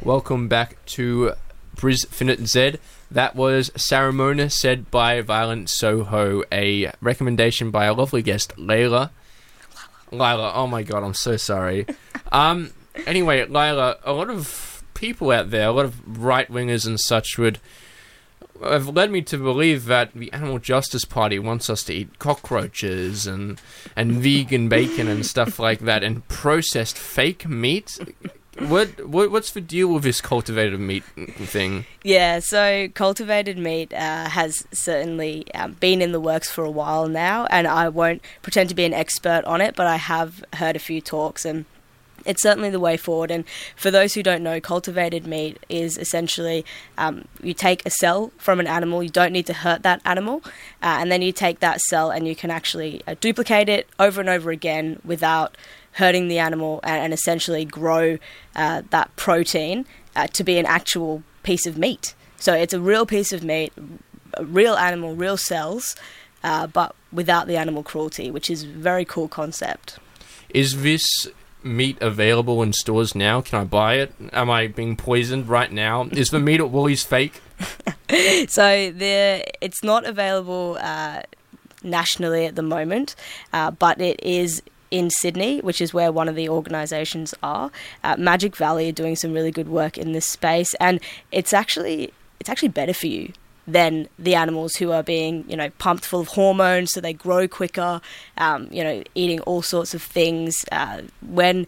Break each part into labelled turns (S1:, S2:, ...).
S1: Welcome back to Brisfinite Z. That was Saramona, said by Violent Soho, a recommendation by our lovely guest, Layla. Lila, oh my god, I'm so sorry. Anyway, Lila, a lot of people out there, a lot of right-wingers and such have led me to believe that the Animal Justice Party wants us to eat cockroaches and vegan bacon and stuff like that, and processed fake meat. What's the deal with this cultivated meat thing?
S2: Yeah, so cultivated meat has certainly been in the works for a while now, and I won't pretend to be an expert on it, but I have heard a few talks, and it's certainly the way forward. And for those who don't know, cultivated meat is essentially you take a cell from an animal, you don't need to hurt that animal, and then you take that cell and you can actually duplicate it over and over again without hurting the animal, and essentially grow that protein to be an actual piece of meat. So it's a real piece of meat, a real animal, real cells, but without the animal cruelty, which is a very cool concept.
S1: Is this meat available in stores now? Can I buy it? Am I being poisoned right now? Is the meat at Woolies fake?
S2: So it's not available nationally at the moment, but it is in Sydney, which is where one of the organisations are. Magic Valley are doing some really good work in this space, and it's actually better for you than the animals who are being, pumped full of hormones so they grow quicker, eating all sorts of things. When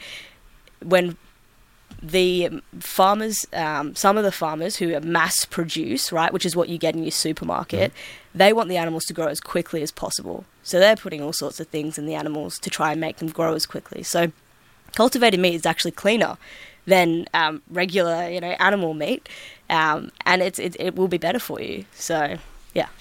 S2: the farmers, some of the farmers who mass produce, right, which is what you get in your supermarket, they want the animals to grow as quickly as possible. So they're putting all sorts of things in the animals to try and make them grow as quickly. So cultivated meat is actually cleaner than regular, animal meat, and it will be better for you. So yeah.